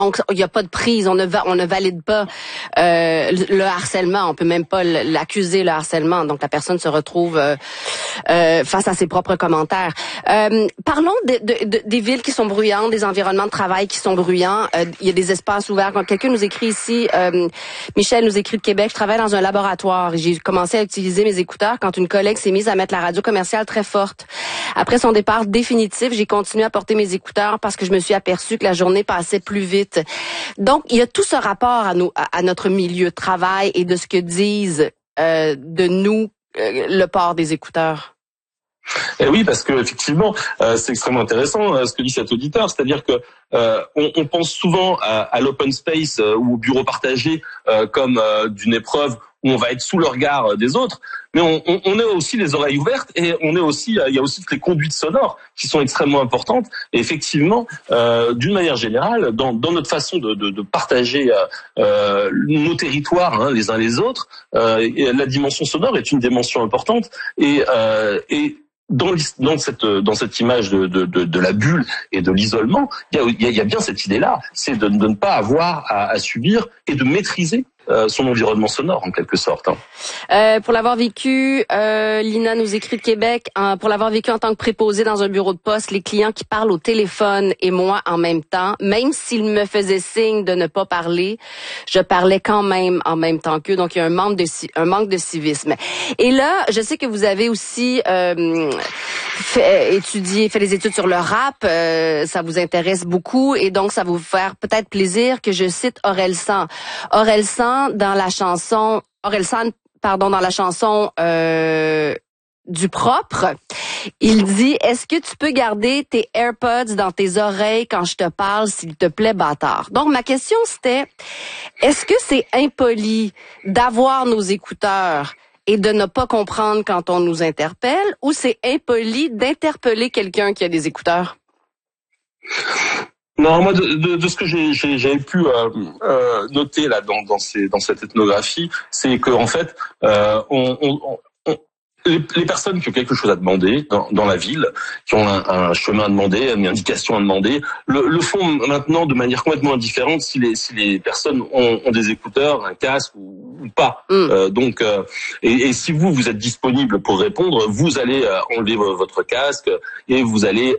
Donc, il n'y a pas de prise, on ne valide pas le harcèlement, on peut même pas l'accuser, le harcèlement. Donc, la personne se retrouve face à ses propres commentaires. Parlons des villes qui sont bruyantes, des environnements de travail qui sont bruyants. Il y a des espaces ouverts. Quand quelqu'un nous écrit ici, Michel nous écrit de Québec, je travaille dans un laboratoire. J'ai commencé à utiliser mes écouteurs quand une collègue s'est mise à mettre la radio commerciale très forte. Après son départ définitif, j'ai continué à porter mes écouteurs parce que je me suis aperçue que la journée passait plus vite. Donc, il y a tout ce rapport à notre milieu de travail et de ce que disent de nous le port des écouteurs. Et oui, parce que effectivement, c'est extrêmement intéressant ce que dit cet auditeur, c'est-à-dire que on pense souvent à l'open space ou au bureau partagé comme d'une épreuve où on va être sous le regard des autres, mais on a aussi les oreilles ouvertes et il y a aussi toutes les conduites sonores qui sont extrêmement importantes. Et effectivement, d'une manière générale, dans notre façon de partager nos territoires les uns les autres, la dimension sonore est une dimension importante et dans cette image de la bulle et de l'isolement, il y a bien cette idée-là, c'est de ne pas avoir à subir et de maîtriser son environnement sonore en quelque sorte. Pour l'avoir vécu, Lina nous écrit de Québec, pour l'avoir vécu en tant que préposé dans un bureau de poste, les clients qui parlent au téléphone et moi en même temps, même s'ils me faisaient signe de ne pas parler, je parlais quand même en même temps qu'eux. Donc il y a un manque de civisme. Et là, je sais que vous avez aussi fait des études sur le rap, ça vous intéresse beaucoup et donc ça va vous faire peut-être plaisir que je cite Orelsan dans la chanson du propre. Il dit, est-ce que tu peux garder tes AirPods dans tes oreilles quand je te parle, s'il te plaît, bâtard? Donc, ma question, c'était, est-ce que c'est impoli d'avoir nos écouteurs et de ne pas comprendre quand on nous interpelle, ou c'est impoli d'interpeller quelqu'un qui a des écouteurs? Non, moi de ce que j'avais pu noter là dans cette ethnographie, c'est que en fait les personnes qui ont quelque chose à demander dans la ville, qui ont un chemin à demander, une indication à demander, le font maintenant de manière complètement indifférente si les personnes ont des écouteurs, un casque ou pas. Donc et si vous êtes disponible pour répondre, vous allez enlever votre casque et vous allez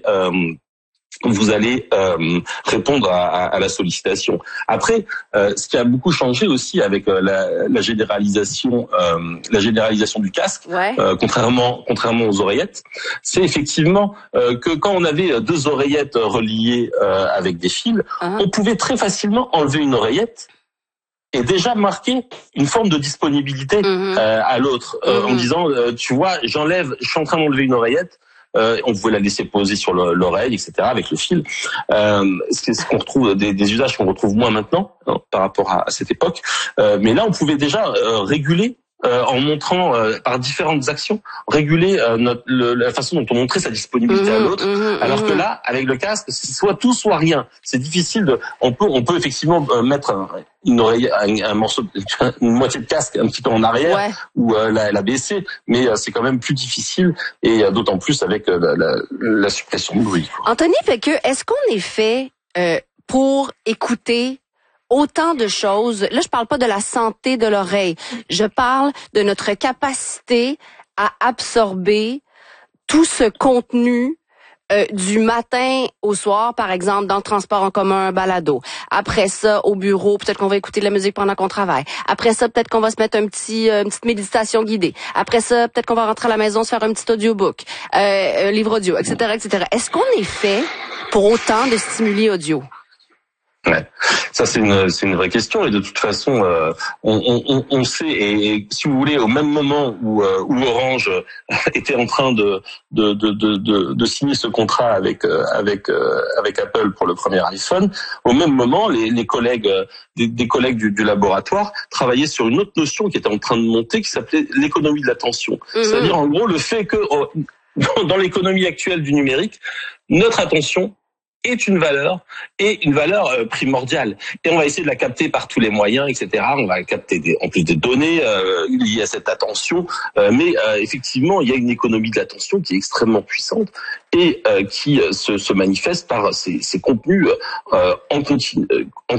répondre à la sollicitation. Après, ce qui a beaucoup changé aussi avec la généralisation du casque, contrairement aux oreillettes, c'est effectivement que quand on avait deux oreillettes reliées avec des fils, on pouvait très facilement enlever une oreillette et déjà marquer une forme de disponibilité à l'autre, en disant tu vois, je suis en train d'enlever une oreillette. On pouvait la laisser poser sur l'oreille, etc., avec le fil. C'est ce qu'on retrouve, des usages qu'on retrouve moins maintenant par rapport à cette époque. Mais là, on pouvait déjà réguler en montrant par différentes actions, réguler la façon dont on montrait sa disponibilité à l'autre. Alors que là, avec le casque, c'est soit tout, soit rien. C'est difficile on peut effectivement mettre une oreille, un morceau, une moitié de casque un petit peu en arrière ou la baisser, mais c'est quand même plus difficile et d'autant plus avec la suppression de bruit. Anthony, est-ce qu'on est fait pour écouter autant de choses? Là, je parle pas de la santé de l'oreille. Je parle de notre capacité à absorber tout ce contenu du matin au soir, par exemple, dans le transport en commun, un balado. Après ça, au bureau, peut-être qu'on va écouter de la musique pendant qu'on travaille. Après ça, peut-être qu'on va se mettre une petite méditation guidée. Après ça, peut-être qu'on va rentrer à la maison, se faire un petit audiobook, un livre audio, etc., etc. Est-ce qu'on est fait pour autant de stimuli audio? Ouais, ça c'est une vraie question et de toute façon on sait et si vous voulez au même moment où Orange était en train de signer ce contrat avec Apple pour le premier iPhone, au même moment les collègues des collègues du laboratoire travaillaient sur une autre notion qui était en train de monter qui s'appelait l'économie de l'attention. C'est-à-dire en gros le fait que dans l'économie actuelle du numérique, notre attention est une valeur primordiale. Et on va essayer de la capter par tous les moyens, etc. On va capter en plus des données liées à cette attention, mais effectivement, il y a une économie de l'attention qui est extrêmement puissante et qui se manifeste par ces contenus en